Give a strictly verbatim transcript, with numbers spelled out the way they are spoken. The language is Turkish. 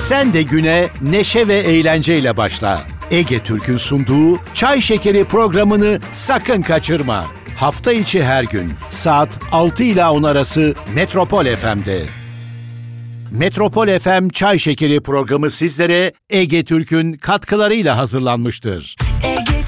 Sen de güne neşe ve eğlenceyle başla. Ege Türk'ün sunduğu Çay Şekeri programını sakın kaçırma. Hafta içi her gün saat altı ila on arası Metropol F M'de. Metropol F M Çay Şekeri programı sizlere Ege Türk'ün katkılarıyla hazırlanmıştır.